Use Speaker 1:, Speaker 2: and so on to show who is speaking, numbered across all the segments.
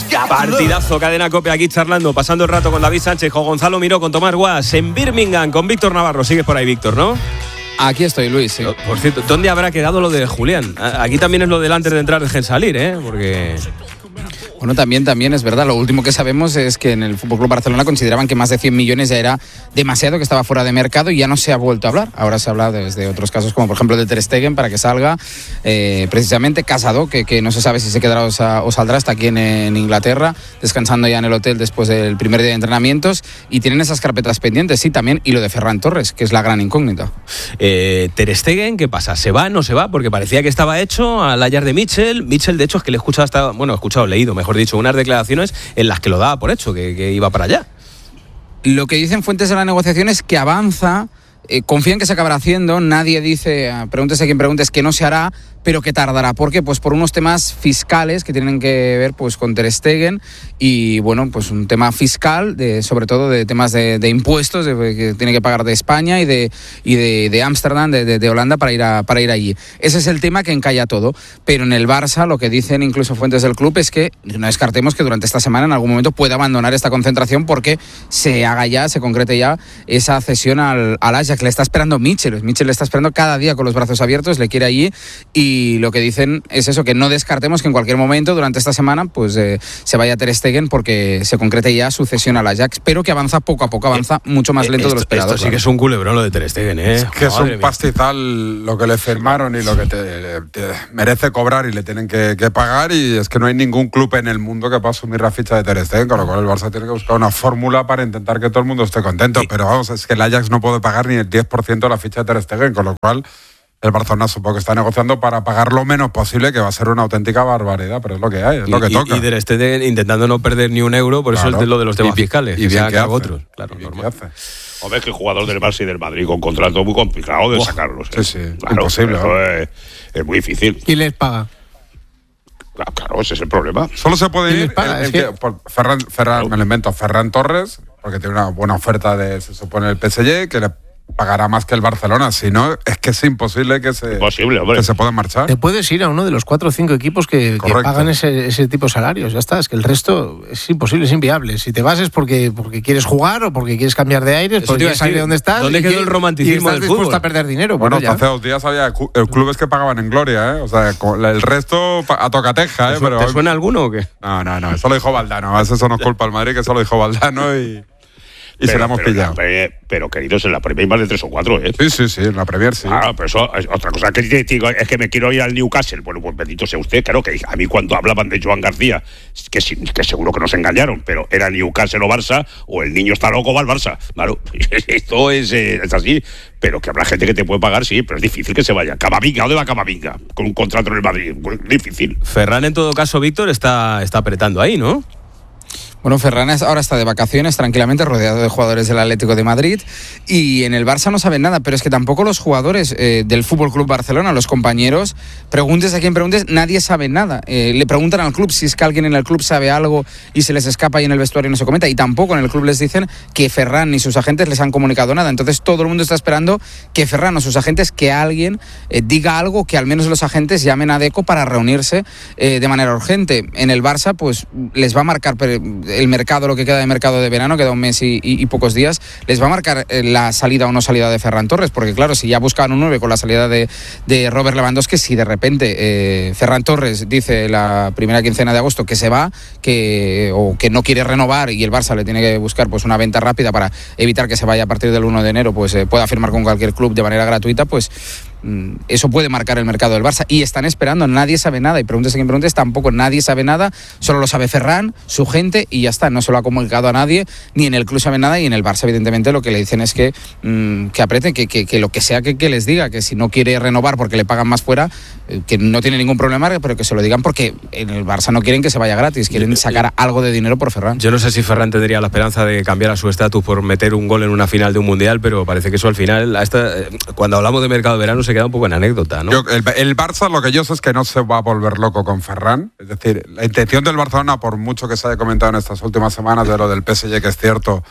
Speaker 1: Partidazo, Cadena COPE aquí charlando, pasando el rato con David Sánchez, con Gonzalo Miró, con Tomás Guas, en Birmingham, con Víctor Navarro. Sigues por ahí, Víctor, ¿no?
Speaker 2: Aquí estoy, Luis, sí.
Speaker 1: Por cierto, ¿dónde habrá quedado lo de Julián? Aquí también es lo del antes de entrar, dejen salir, porque...
Speaker 2: Bueno, también es verdad. Lo último que sabemos es que en el FC Barcelona consideraban que más de 100 millones ya era demasiado, que estaba fuera de mercado y ya no se ha vuelto a hablar. Ahora se habla desde otros casos, como por ejemplo de Ter Stegen, para que salga precisamente Casado, que no se sabe si se quedará o saldrá, está aquí en Inglaterra, descansando ya en el hotel después del primer día de entrenamientos, y tienen esas carpetas pendientes, sí, también, y lo de Ferran Torres, que es la gran incógnita.
Speaker 1: Ter Stegen, ¿qué pasa? ¿Se va, no se va? Porque parecía que estaba hecho al Ajax de Mitchell. Mitchell, de hecho, es que le he escuchado leído, mejor dicho, unas declaraciones en las que lo daba por hecho, que iba para allá.
Speaker 2: Lo que dicen fuentes de la negociación es que avanza, confían que se acabará haciendo, nadie dice, pregúntese a quien preguntes, que no se hará, pero que tardará. ¿Por qué? Pues por unos temas fiscales que tienen que ver pues con Ter Stegen y bueno, pues un tema fiscal, sobre todo de temas de impuestos que tiene que pagar de España y de Ámsterdam, de Holanda para ir allí. Ese es el tema que encalla todo. Pero en el Barça lo que dicen incluso fuentes del club es que no descartemos que durante esta semana en algún momento pueda abandonar esta concentración porque se concrete ya esa cesión al Ajax. Le está esperando Mitchell le está esperando cada día con los brazos abiertos, le quiere allí. Y lo que dicen es eso, que no descartemos que en cualquier momento durante esta semana pues se vaya Ter Stegen porque se concrete ya su cesión al Ajax, pero que avanza poco a poco, avanza mucho más lento de lo esperado.
Speaker 1: Esto sí que es un culebrón lo de Ter Stegen,
Speaker 3: Es que es un pastizal lo que le firmaron y lo que te merece cobrar y le tienen que pagar, y es que no hay ningún club en el mundo que pueda asumir la ficha de Ter Stegen, con lo cual el Barça tiene que buscar una fórmula para intentar que todo el mundo esté contento, pero vamos, es que el Ajax no puede pagar ni el 10% de la ficha de Ter Stegen, con lo cual el Barcelona supongo que está negociando para pagar lo menos posible, que va a ser una auténtica barbaridad, pero es lo que hay, es lo que toca.
Speaker 1: Y Ter Stegen intentando no perder ni un euro, por
Speaker 3: claro,
Speaker 1: eso es lo de los temas fiscales.
Speaker 3: Y bien que hace.
Speaker 1: Otros, claro, normal.
Speaker 4: Hombre, es que el jugador del Barça y del Madrid con contrato muy complicado de sacarlos.
Speaker 3: Sí,
Speaker 4: claro,
Speaker 3: imposible.
Speaker 4: Eso es muy difícil.
Speaker 5: ¿Quién les paga?
Speaker 4: Claro, ese es el problema.
Speaker 3: Solo se puede ir
Speaker 4: Ferran,
Speaker 3: me lo invento, Ferran Torres, porque tiene una buena oferta se supone, el PSG, que le pagará más que el Barcelona. Si no, es que es imposible que se puedan marchar.
Speaker 5: Te puedes ir a uno de los 4 o 5 equipos que pagan ese tipo de salarios. Ya está, es que el resto es imposible, es inviable. Si te vas es porque quieres jugar o porque quieres cambiar de aire, porque quieres salir de donde estás.
Speaker 1: ¿Dónde quedó el romanticismo del fútbol?
Speaker 5: Dispuesto a perder dinero.
Speaker 3: Bueno, hace 2 días había clubes que pagaban en gloria, O sea, el resto a tocateja,
Speaker 1: ¿Te suena alguno o qué?
Speaker 3: No, eso lo dijo Valdano. Eso no es culpa al Madrid, que eso lo dijo Valdano y se la hemos pillado.
Speaker 4: Pero queridos, en la Premier hay más de 3 o 4,
Speaker 3: Sí, en la Premier sí.
Speaker 4: Pero eso es otra cosa que te digo, es que me quiero ir al Newcastle. Bueno, pues bendito sea usted, claro que a mí cuando hablaban de Joan García, que seguro que nos engañaron, pero era Newcastle o Barça, o el niño está loco va al Barça. Claro, esto es así, pero que habrá gente que te puede pagar, sí, pero es difícil que se vaya. Camavinga, ¿dónde va Camavinga? Con un contrato en el Madrid, pues, difícil.
Speaker 1: Ferran, en todo caso, Víctor, está apretando ahí, ¿no?
Speaker 2: Bueno, Ferran ahora está de vacaciones tranquilamente rodeado de jugadores del Atlético de Madrid y en el Barça no saben nada, pero es que tampoco los jugadores del FC Barcelona, los compañeros, preguntes a quien preguntes, nadie sabe nada. Le preguntan al club si es que alguien en el club sabe algo y se les escapa y en el vestuario no se comenta, y tampoco en el club les dicen que Ferran ni sus agentes les han comunicado nada. Entonces todo el mundo está esperando que Ferran o sus agentes, que alguien diga algo, que al menos los agentes llamen a Deco para reunirse de manera urgente. En el Barça pues les va a marcar el mercado, lo que queda de mercado de verano, queda un mes y pocos días, les va a marcar la salida o no salida de Ferran Torres, porque claro, si ya buscaban un 9 con la salida de Robert Lewandowski, si de repente Ferran Torres dice la primera quincena de agosto que se va, o que no quiere renovar y el Barça le tiene que buscar pues una venta rápida para evitar que se vaya a partir del 1 de enero, pues pueda firmar con cualquier club de manera gratuita, pues eso puede marcar el mercado del Barça y están esperando, nadie sabe nada, y preguntes a quien preguntes, tampoco nadie sabe nada, solo lo sabe Ferran, su gente, y ya está, no se lo ha comunicado a nadie, ni en el club sabe nada, y en el Barça evidentemente lo que le dicen es que aprieten, que lo que sea que les diga, que si no quiere renovar porque le pagan más fuera, que no tiene ningún problema, pero que se lo digan, porque en el Barça no quieren que se vaya gratis, quieren sacar algo de dinero por Ferran.
Speaker 1: Yo no sé si Ferran tendría la esperanza de cambiar a su estatus por meter un gol en una final de un mundial, pero parece que eso al final, cuando hablamos de mercado de verano, se queda un poco en anécdota, ¿no?
Speaker 3: El Barça, lo que yo sé es que no se va a volver loco con Ferran. Es decir, la intención del Barcelona, por mucho que se haya comentado en estas últimas semanas de lo del PSG, que es cierto,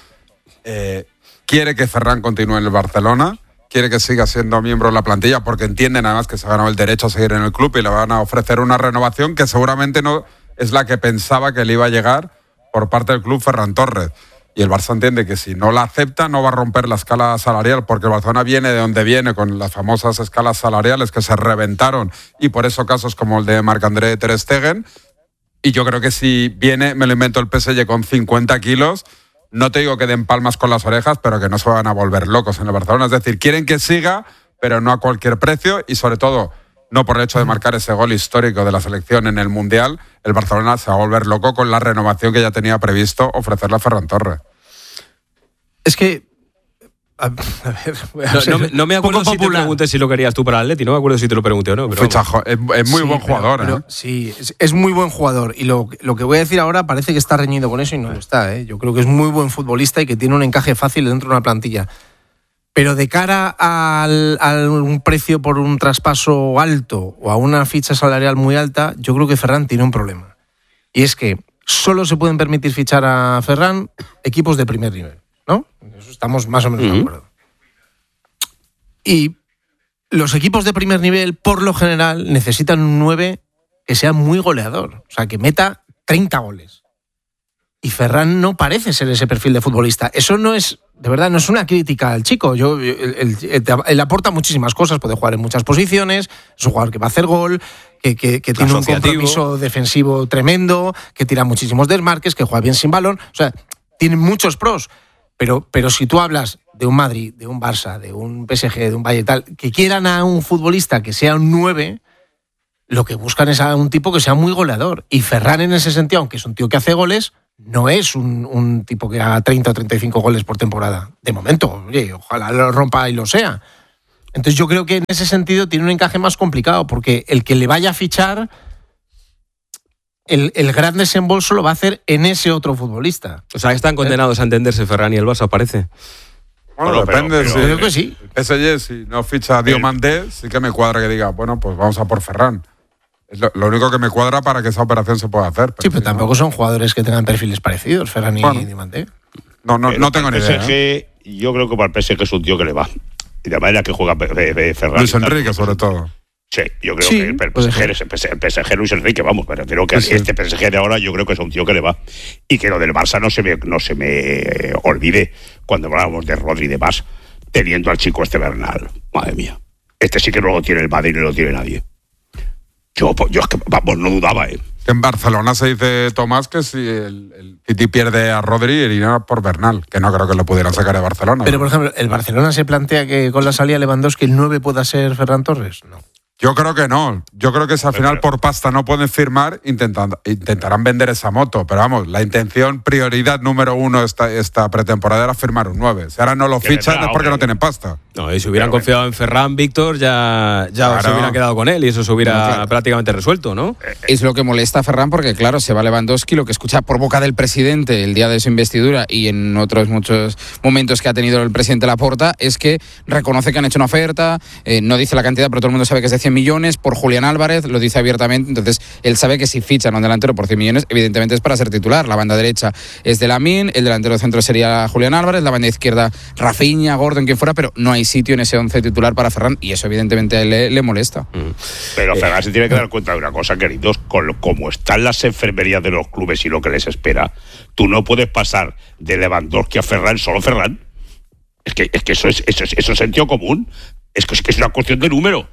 Speaker 3: quiere que Ferran continúe en el Barcelona, quiere que siga siendo miembro de la plantilla, porque entienden además que se ha ganado el derecho a seguir en el club y le van a ofrecer una renovación que seguramente no es la que pensaba que le iba a llegar por parte del club Ferran Torres. Y el Barça entiende que si no la acepta no va a romper la escala salarial, porque el Barcelona viene de donde viene, con las famosas escalas salariales que se reventaron, y por eso casos como el de Marc-André ter Stegen. Y yo creo que si viene, me lo invento, el PSG con 50 kilos, no te digo que den palmas con las orejas, pero que no se van a volver locos en el Barcelona. Es decir, quieren que siga, pero no a cualquier precio, y sobre todo no por el hecho de marcar ese gol histórico de la selección en el Mundial. El Barcelona se va a volver loco con la renovación que ya tenía previsto ofrecerle a Ferran Torres.
Speaker 5: Es que, a ver,
Speaker 1: no me acuerdo si te pregunté si lo querías tú para el Atleti, no me acuerdo si te lo pregunté o no. Pero
Speaker 3: es muy buen jugador.
Speaker 5: Pero, sí, es muy buen jugador. Y lo que voy a decir ahora parece que está reñido con eso y no lo está. Yo creo que es muy buen futbolista y que tiene un encaje fácil dentro de una plantilla. Pero de cara a un precio por un traspaso alto o a una ficha salarial muy alta, yo creo que Ferran tiene un problema. Y es que solo se pueden permitir fichar a Ferran equipos de primer nivel, ¿no? Eso estamos más o menos de acuerdo. Y los equipos de primer nivel, por lo general, necesitan un 9 que sea muy goleador. O sea, que meta 30 goles. Y Ferran no parece ser ese perfil de futbolista. Eso no es, de verdad, no es una crítica al chico. Él aporta muchísimas cosas, puede jugar en muchas posiciones, es un jugador que va a hacer gol, que tiene un compromiso defensivo tremendo, que tira muchísimos desmarques, que juega bien sin balón. O sea, tiene muchos pros. Pero si tú hablas de un Madrid, de un Barça, de un PSG, de un Bayern tal, que quieran a un futbolista que sea un 9, lo que buscan es a un tipo que sea muy goleador. Y Ferran, en ese sentido, aunque es un tío que hace goles, no es un tipo que haga 30 o 35 goles por temporada. De momento, oye, ojalá lo rompa y lo sea. Entonces yo creo que en ese sentido tiene un encaje más complicado, porque el que le vaya a fichar, el gran desembolso lo va a hacer en ese otro futbolista.
Speaker 1: O sea, están condenados a entenderse Ferran y el Barça, parece.
Speaker 3: Bueno, depende.
Speaker 5: Pero creo que sí.
Speaker 3: PSG, si no ficha a Diomandé, sí que me cuadra que diga, bueno, pues vamos a por Ferran. Es lo único que me cuadra para que esa operación se pueda hacer.
Speaker 5: Pero tampoco son jugadores que tengan perfiles parecidos, Ferran y Diomandé.
Speaker 3: No tengo ni idea.
Speaker 4: Yo creo que para el PSG es un tío que le va. Y de manera que juega Ferran.
Speaker 3: Luis Enrique, sobre todo.
Speaker 4: Sí, yo creo que el PSG Luis Enrique, vamos, pero creo que este PSG de ahora yo creo que es un tío que le va. Y que lo del Barça no se me olvide cuando hablábamos de Rodri y demás, teniendo al chico este Bernal. Madre mía. Este sí que no lo tiene el Madrid, no lo tiene nadie. Yo es que, vamos, no dudaba,
Speaker 3: En Barcelona se dice, Tomás, que si el City pierde a Rodri, iría por Bernal, que no creo que lo pudieran sacar de Barcelona.
Speaker 5: Pero, por ejemplo, ¿el Barcelona se plantea que con la salida de Lewandowski el 9 pueda ser Ferran Torres? No.
Speaker 3: Yo creo que no. Yo creo que si al final por pasta no pueden firmar, intentarán vender esa moto. Pero vamos, la intención, prioridad número uno esta pretemporada era firmar un 9. Si ahora no lo fichan es porque no tienen pasta.
Speaker 1: No, y si hubieran confiado en Ferran, Víctor, ya claro, se hubieran quedado con él y eso se hubiera prácticamente resuelto, ¿no?
Speaker 2: Es lo que molesta a Ferran porque, claro, se va Lewandowski, lo que escucha por boca del presidente el día de su investidura y en otros muchos momentos que ha tenido el presidente Laporta, es que reconoce que han hecho una oferta, no dice la cantidad, pero todo el mundo sabe que es de 100 millones por Julián Álvarez, lo dice abiertamente. Entonces él sabe que si fichan a un delantero por 100 millones, evidentemente es para ser titular. La banda derecha es de Lamine, el delantero centro sería Julián Álvarez, la banda izquierda Rafinha, Gordon, quien fuera, pero no hay sitio en ese 11 titular para Ferran y eso evidentemente a él le molesta.
Speaker 4: Pero Ferran se tiene que dar cuenta de una cosa, queridos, como están las enfermerías de los clubes y lo que les espera, tú no puedes pasar de Lewandowski a Ferran, solo Ferran. Es que eso es sentido común. Es que es una cuestión de número.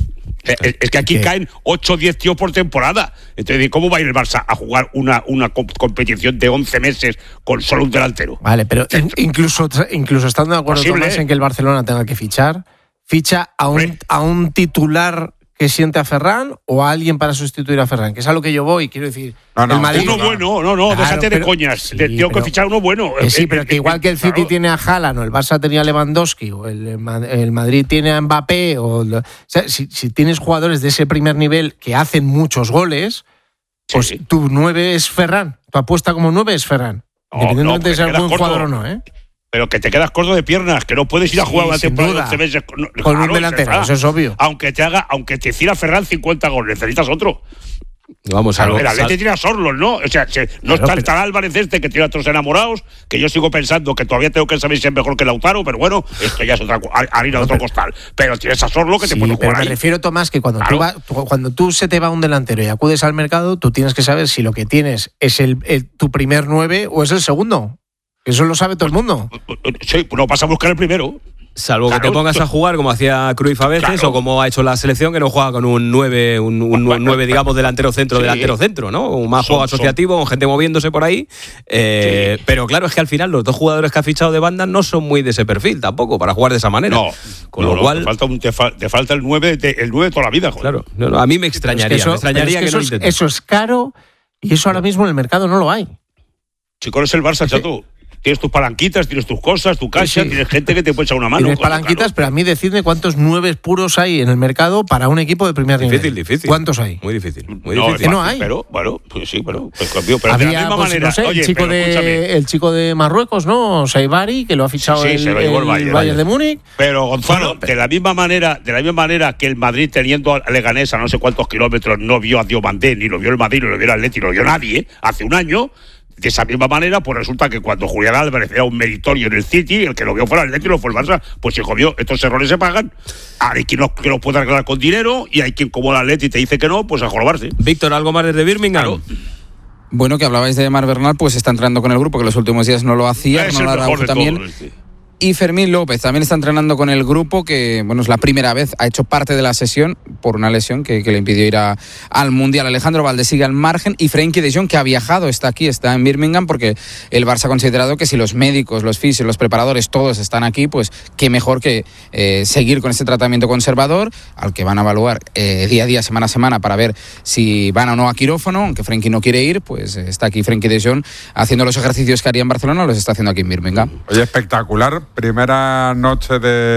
Speaker 4: Es que aquí caen 8 o 10 tíos por temporada. Entonces, ¿cómo va a ir el Barça a jugar una competición de 11 meses con solo un delantero?
Speaker 5: Vale, pero incluso estando de acuerdo, Tomás, en que el Barcelona tenga que ficha a un titular que siente a Ferran o a alguien para sustituir a Ferran, que es a lo que yo voy, quiero decir.
Speaker 4: El Madrid, uno bueno, claro, déjate de coñas. Sí, tengo que fichar uno bueno.
Speaker 5: Sí, pero que igual que el City tiene a Haaland o el Barça tenía a Lewandowski o el Madrid tiene a Mbappé o sea, si tienes jugadores de ese primer nivel que hacen muchos goles, pues tu 9 es Ferran, tu apuesta como 9 es Ferran, independientemente de ser buen jugador o no,
Speaker 4: Pero que te quedas corto de piernas, que no puedes ir a jugar una temporada de 11 meses
Speaker 5: con un delantero, eso es obvio.
Speaker 4: Aunque te hiciera Ferran 50 goles, necesitas otro.
Speaker 1: Vamos a ver.
Speaker 4: El Atleti tiene a Sorlos, ¿no? O sea, no está el Álvarez que tiene a otros enamorados, que yo sigo pensando que todavía tengo que saber si es mejor que Lautaro, pero bueno, esto ya es otra harina de otro costal. Pero tienes a Sorlos que te puede jugar
Speaker 5: pero
Speaker 4: ahí.
Speaker 5: Me refiero, Tomás, que cuando tú se te va un delantero y acudes al mercado, tú tienes que saber si lo que tienes es tu primer 9 o es el segundo. Eso lo sabe todo el mundo.
Speaker 4: Sí, pues no vas a buscar el primero.
Speaker 1: Salvo que te pongas a jugar como hacía Cruyff a veces, o como ha hecho la selección, que no juega con un 9, un 9, digamos, delantero centro, ¿no? Un más juego asociativo, con gente moviéndose por ahí. Pero claro, es que al final los dos jugadores que ha fichado de banda no son muy de ese perfil tampoco, para jugar de esa manera.
Speaker 4: No,
Speaker 1: con lo cual
Speaker 4: te falta el 9 de toda la vida, joder.
Speaker 1: Claro, a mí me extrañaría, que no lo intenten.
Speaker 5: Eso es caro y eso ahora mismo en el mercado no lo hay.
Speaker 4: Chico, es el Barça, chato. Tienes tus palanquitas, tienes tus cosas, tu casa, tienes gente que te puede echar una mano.
Speaker 5: Tienes palanquitas, pero a mí decidme cuántos 9 puros hay en el mercado para un equipo de primer nivel.
Speaker 1: Difícil.
Speaker 5: ¿Cuántos hay?
Speaker 1: Muy difícil.
Speaker 5: No hay.
Speaker 4: Pero, bueno, pues sí, pero
Speaker 5: había,
Speaker 4: de la misma manera.
Speaker 5: No sé,
Speaker 4: oye,
Speaker 5: el chico de Marruecos, ¿no? Saibari, que lo ha fichado el Bayern de Múnich.
Speaker 4: Pero, Gonzalo, de la misma manera que el Madrid, teniendo a Leganés a no sé cuántos kilómetros, no vio a Diomandé, ni lo vio el Madrid, ni lo vio el Atleti, ni lo vio nadie, hace un año. De esa misma manera, pues resulta que cuando Julián Álvarez era un meritorio en el City, el que lo vio fue el Atleti y lo fue el Barça. Pues hijo mío, estos errores se pagan. Hay quien que los puede arreglar con dinero y hay quien, como el Atleti, te dice que no, pues a jorobarse.
Speaker 1: Víctor, ¿algo más desde Birmingham?
Speaker 4: Claro.
Speaker 2: Bueno, que hablabais de Mar Bernal, pues está entrenando con el grupo, que los últimos días no lo hacía,
Speaker 4: Es
Speaker 2: no
Speaker 4: el
Speaker 2: lo
Speaker 4: mejor de
Speaker 2: también.
Speaker 4: todos,
Speaker 2: Y Fermín López también está entrenando con el grupo, que bueno, es la primera vez, ha hecho parte de la sesión por una lesión que le impidió ir al Mundial. Alejandro Valdés sigue al margen y Frenkie de Jong, que ha viajado, está en Birmingham, porque el Barça ha considerado que si los médicos, los fisios, los preparadores, todos están aquí, pues qué mejor que seguir con este tratamiento conservador, al que van a evaluar día a día, semana a semana, para ver si van o no a quirófano. Aunque Frenkie no quiere ir, pues está aquí Frenkie de Jong haciendo los ejercicios que haría en Barcelona, los está haciendo aquí en Birmingham.
Speaker 3: Oye, espectacular. Primera noche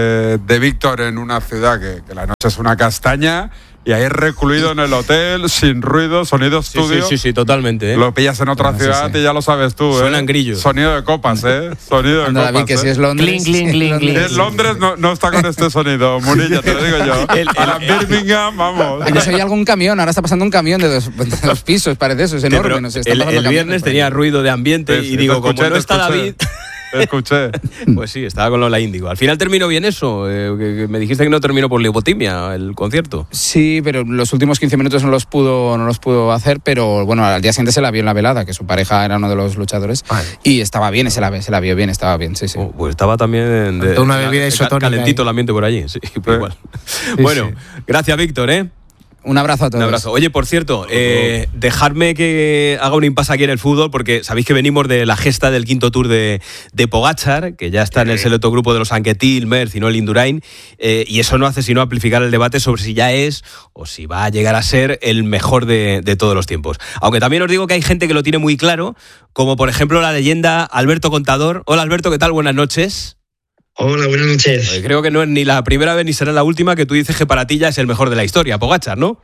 Speaker 3: de Víctor en una ciudad que la noche es una castaña, y ahí recluido en el hotel, sin ruido, sonido estudio.
Speaker 1: Sí, totalmente.
Speaker 3: Lo pillas en otra ciudad y ya lo sabes tú.
Speaker 1: Suenan grillos.
Speaker 3: Sonido de copas, Sonido de copas.
Speaker 2: David, que si es Londres.
Speaker 5: Si
Speaker 3: es Londres no está con este sonido, Munilla, te lo digo yo. A Birmingham, vamos.
Speaker 2: Yo soy algún camión, ahora está pasando un camión de dos pisos, parece eso, es enorme. No sé,
Speaker 1: el viernes tenía ruido de ambiente y digo, como no está David...
Speaker 3: Escuché.
Speaker 1: Pues sí, estaba con Lola Índigo. Al final terminó bien eso. Que me dijiste que no terminó por leupotimia el concierto.
Speaker 2: Sí, pero los últimos 15 minutos no los pudo hacer, pero bueno, al día siguiente se la vio en la velada, que su pareja era uno de los luchadores. Vale. Y estaba bien, se la vio bien, estaba bien, sí.
Speaker 1: Pues estaba también
Speaker 5: una bebida isotónica
Speaker 1: calentito el ambiente por allí, sí, pues igual.
Speaker 2: Sí,
Speaker 1: bueno, gracias, Víctor,
Speaker 2: Un abrazo a todos.
Speaker 1: Un abrazo. Oye, por cierto, dejadme que haga un impasse aquí en el fútbol, porque sabéis que venimos de la gesta del quinto Tour de Pogačar, que ya está en el selecto grupo de los Anquetil, Merckx y no el Indurain, y eso no hace sino amplificar el debate sobre si ya es o si va a llegar a ser el mejor de todos los tiempos. Aunque también os digo que hay gente que lo tiene muy claro, como por ejemplo la leyenda Alberto Contador. Hola Alberto, ¿qué tal? Buenas noches.
Speaker 6: Hola, buenas noches.
Speaker 1: Creo que no es ni la primera vez ni será la última que tú dices que para ti ya es el mejor de la historia, Pogačar, ¿no?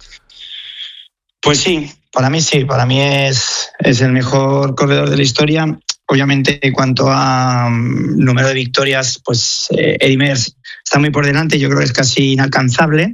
Speaker 6: Pues sí, para mí es el mejor corredor de la historia. Obviamente, en cuanto a número de victorias, pues Eddy Merckx está muy por delante, yo creo que es casi inalcanzable.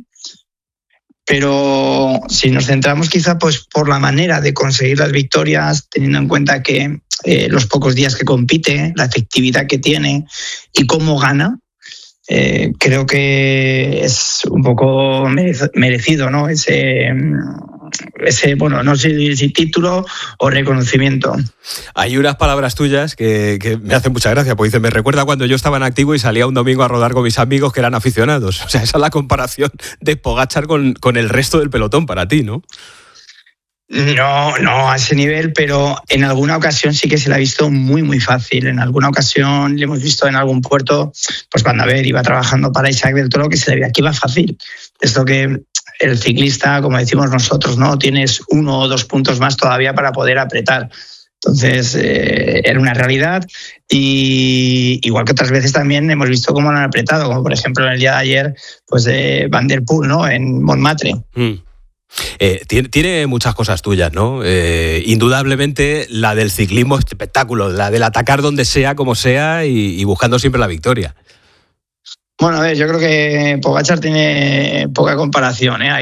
Speaker 6: Pero si nos centramos quizá pues por la manera de conseguir las victorias, teniendo en cuenta que los pocos días que compite, la efectividad que tiene y cómo gana, creo que es un poco merecido, ¿no? Ese bueno, no sé si título o reconocimiento.
Speaker 1: Hay unas palabras tuyas que me hacen mucha gracia, porque dicen, me recuerda cuando yo estaba en activo y salía un domingo a rodar con mis amigos que eran aficionados. O sea, esa es la comparación de Pogačar con el resto del pelotón para ti, ¿no?
Speaker 6: No a ese nivel, pero en alguna ocasión sí que se le ha visto muy, muy fácil. En alguna ocasión le hemos visto en algún puerto, pues cuando iba trabajando para Isaac del Toro, que se le veía que iba fácil. Esto que el ciclista, como decimos nosotros, ¿no? Tienes 1 o 2 puntos más todavía para poder apretar. Entonces, era una realidad, y igual que otras veces también hemos visto cómo lo han apretado, como por ejemplo en el día de ayer, pues de Van der Poel, ¿no? En Montmartre.
Speaker 1: Tiene muchas cosas tuyas, ¿no? Indudablemente la del ciclismo espectáculo, la del atacar donde sea, como sea, y buscando siempre la victoria.
Speaker 6: Bueno, a ver, yo creo que Pogačar tiene poca comparación, ¿eh?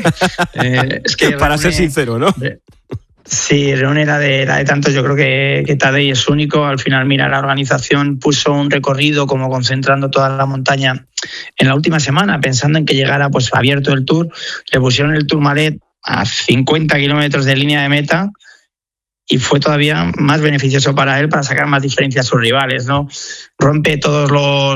Speaker 6: Es que
Speaker 1: para ser sincero, ¿no?
Speaker 6: Sí, Reúne era de tantos. Yo creo que Tadej es único. Al final, mira, la organización puso un recorrido como concentrando toda la montaña en la última semana, pensando en que llegara pues abierto el Tour. Le pusieron el Tourmalet a 50 kilómetros de línea de meta y fue todavía más beneficioso para él para sacar más diferencia a sus rivales, ¿no? Rompe todos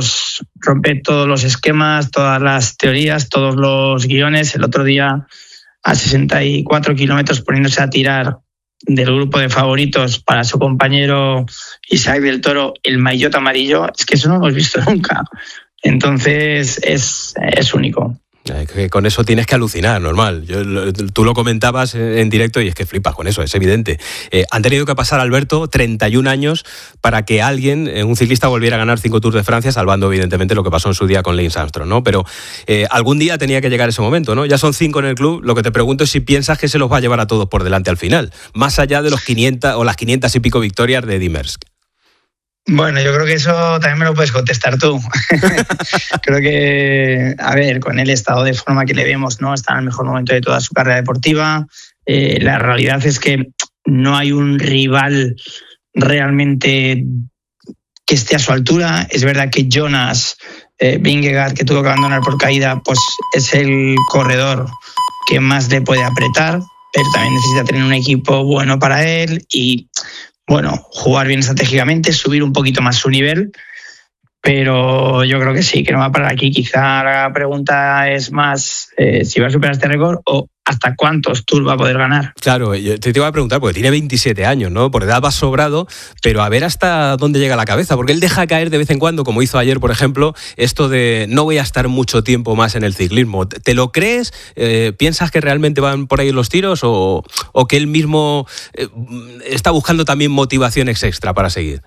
Speaker 6: los esquemas, todas las teorías, todos los guiones. El otro día, a 64 kilómetros, poniéndose a tirar del grupo de favoritos para su compañero Isaac del Toro, el maillot amarillo, es que eso no lo hemos visto nunca. Entonces es único.
Speaker 1: Que con eso tienes que alucinar, normal. Tú lo comentabas en directo y es que flipas con eso, es evidente. Han tenido que pasar, Alberto, 31 años para que alguien, un ciclista, volviera a ganar 5 Tours de Francia, salvando evidentemente lo que pasó en su día con Lance Armstrong, ¿no? Pero algún día tenía que llegar ese momento, ¿no? Ya son 5 en el club. Lo que te pregunto es si piensas que se los va a llevar a todos por delante al final, más allá de los 500 o las 500 y pico victorias de Eddy Merckx.
Speaker 6: Bueno, yo creo que eso también me lo puedes contestar tú. Creo que, a ver, con el estado de forma que le vemos, ¿no? Está en el mejor momento de toda su carrera deportiva. La realidad es que no hay un rival realmente que esté a su altura. Es verdad que Jonas Vingegaard, que tuvo que abandonar por caída, pues es el corredor que más le puede apretar, pero también necesita tener un equipo bueno para él y, bueno, jugar bien estratégicamente, subir un poquito más su nivel, pero yo creo que sí, que no va a parar aquí. Quizá la pregunta es más si va a superar este récord o hasta cuántos Tours va a poder ganar.
Speaker 1: Claro, yo te iba a preguntar, porque tiene 27 años, ¿no? Por edad va sobrado, pero a ver hasta dónde llega la cabeza, porque él deja caer de vez en cuando, como hizo ayer, por ejemplo, esto de no voy a estar mucho tiempo más en el ciclismo. ¿Te lo crees? ¿Piensas que realmente van por ahí los tiros o que él mismo está buscando también motivaciones extra para seguir?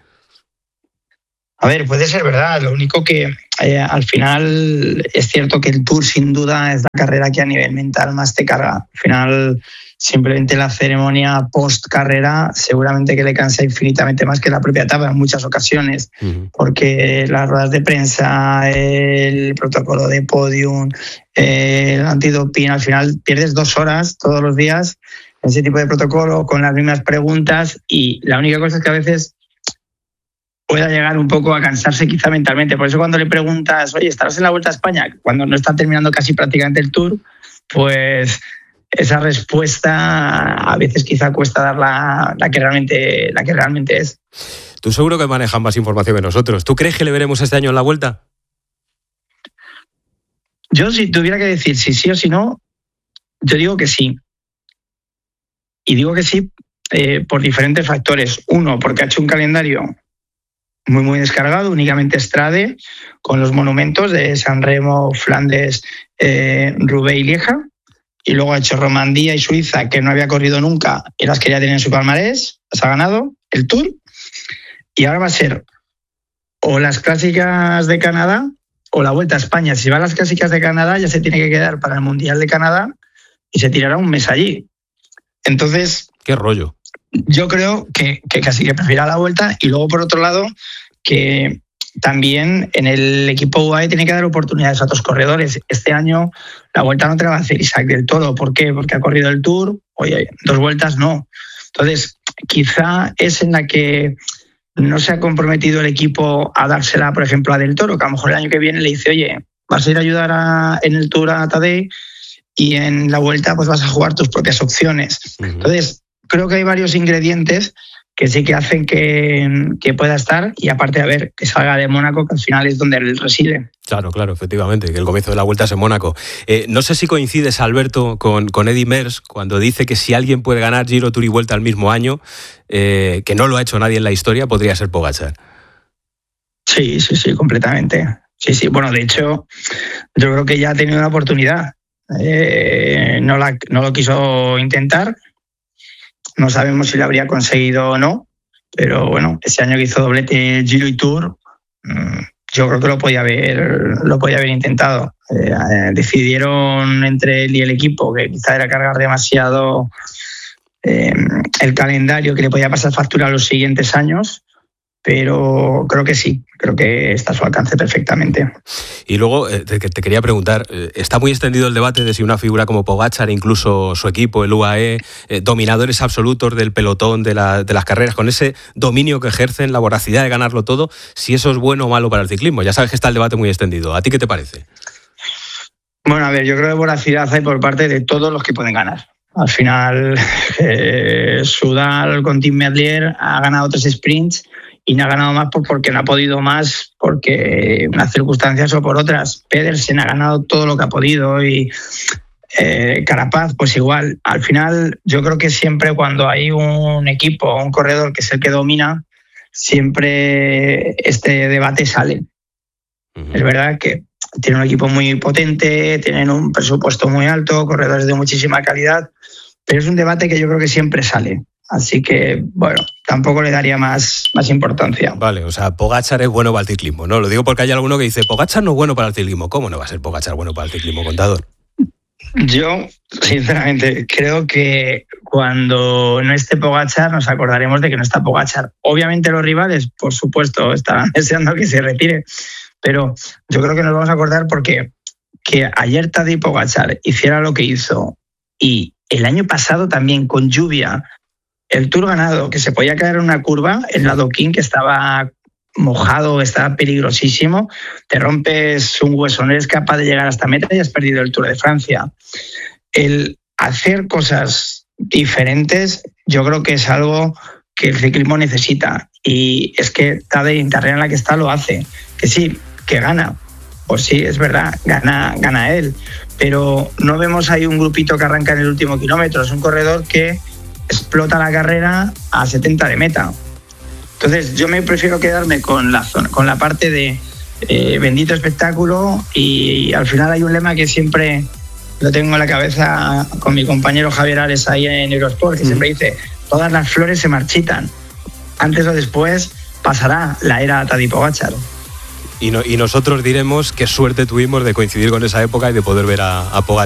Speaker 6: A ver, puede ser verdad. Lo único que al final es cierto que el Tour sin duda es la carrera que a nivel mental más te carga. Al final, simplemente la ceremonia post-carrera seguramente que le cansa infinitamente más que la propia etapa en muchas ocasiones, porque las ruedas de prensa, el protocolo de podium, el antidoping, al final pierdes 2 horas todos los días en ese tipo de protocolo con las mismas preguntas y la única cosa es que a veces pueda llegar un poco a cansarse quizá mentalmente. Por eso cuando le preguntas, oye, ¿estarás en la Vuelta a España? Cuando no está terminando casi prácticamente el Tour, pues esa respuesta a veces quizá cuesta dar la que realmente es.
Speaker 1: Tú seguro que manejas más información que nosotros. ¿Tú crees que le veremos este año en la Vuelta?
Speaker 6: Yo, si tuviera que decir si sí o si no, yo digo que sí. Y digo que sí por diferentes factores. Uno, porque ha hecho un calendario muy descargado, únicamente Strade, con los monumentos de San Remo, Flandes, Roubaix y Lieja, y luego ha hecho Romandía y Suiza, que no había corrido nunca y las quería tener en su palmarés, las ha ganado, el Tour, y ahora va a ser o las clásicas de Canadá o la Vuelta a España. Si va a las clásicas de Canadá ya se tiene que quedar para el Mundial de Canadá y se tirará un mes allí. Entonces,
Speaker 1: qué rollo.
Speaker 6: Yo creo que casi que prefiera la Vuelta y luego, por otro lado, que también en el equipo UAE tiene que dar oportunidades a otros corredores. Este año la Vuelta no te la va a hacer Isaac del Toro. ¿Por qué? Porque ha corrido el Tour. Oye, 2 vueltas no. Entonces, quizá es en la que no se ha comprometido el equipo a dársela, por ejemplo, a del Toro, que a lo mejor el año que viene le dice, oye, vas a ir a ayudar en el Tour a Tadej y en la Vuelta pues vas a jugar tus propias opciones. Entonces, creo que hay varios ingredientes que sí que hacen que pueda estar y aparte, a ver, que salga de Mónaco, que al final es donde él reside.
Speaker 1: Claro, efectivamente, que el comienzo de la Vuelta es en Mónaco. No sé si coincides, Alberto, con Eddy Merckx cuando dice que si alguien puede ganar Giro, Tour y Vuelta al mismo año, que no lo ha hecho nadie en la historia, podría ser Pogačar.
Speaker 6: Sí, completamente. Sí, bueno, de hecho, yo creo que ya ha tenido una oportunidad. No lo quiso intentar. No sabemos si lo habría conseguido o no, pero bueno, ese año que hizo doblete Giro y Tour, yo creo que lo podía haber intentado. Decidieron entre él y el equipo que quizá era cargar demasiado el calendario, que le podía pasar factura a los siguientes años, pero creo que sí, creo que está a su alcance perfectamente.
Speaker 1: Y luego te quería preguntar, está muy extendido el debate de si una figura como Pogačar, incluso su equipo, el UAE, dominadores absolutos del pelotón de las carreras, con ese dominio que ejercen, la voracidad de ganarlo todo, si eso es bueno o malo para el ciclismo. Ya sabes que está el debate muy extendido. ¿A ti qué te parece?
Speaker 6: Bueno, a ver, yo creo que voracidad hay por parte de todos los que pueden ganar. Al final, Soudal con Tim Merlier ha ganado 3 sprints y no ha ganado más porque no ha podido más, porque unas circunstancias o por otras. Pedersen ha ganado todo lo que ha podido y Carapaz, pues igual. Al final, yo creo que siempre cuando hay un equipo, un corredor que es el que domina, siempre este debate sale. Uh-huh. Es verdad que tienen un equipo muy potente, tienen un presupuesto muy alto, corredores de muchísima calidad, pero es un debate que yo creo que siempre sale. Así que, bueno, tampoco le daría más importancia.
Speaker 1: Vale, o sea, Pogačar es bueno para el ciclismo, ¿no? Lo digo porque hay alguno que dice, Pogačar no es bueno para el ciclismo. ¿Cómo no va a ser Pogačar bueno para el ciclismo, Contador?
Speaker 6: Yo, sinceramente, creo que cuando no esté Pogačar nos acordaremos de que no está Pogačar. Obviamente los rivales, por supuesto, estarán deseando que se retire, pero yo creo que nos vamos a acordar porque que ayer Tadej Pogačar hiciera lo que hizo y el año pasado también con lluvia, el Tour ganado, que se podía caer en una curva, el adoquín que estaba mojado, estaba peligrosísimo, te rompes un hueso, no eres capaz de llegar hasta meta y has perdido el Tour de Francia. El hacer cosas diferentes yo creo que es algo que el ciclismo necesita y es que Tadej en carrera en la que está lo hace. Que sí, que gana, pues sí, es verdad, gana él, pero no vemos ahí un grupito que arranca en el último kilómetro, es un corredor que explota la carrera a 70 de meta. Entonces yo me prefiero quedarme con la parte de bendito espectáculo y al final hay un lema que siempre lo tengo en la cabeza con mi compañero Javier Ares ahí en Eurosport, que siempre dice, todas las flores se marchitan, antes o después pasará la era Tadej Pogačar.
Speaker 1: Y nosotros diremos qué suerte tuvimos de coincidir con esa época y de poder ver a Pogačar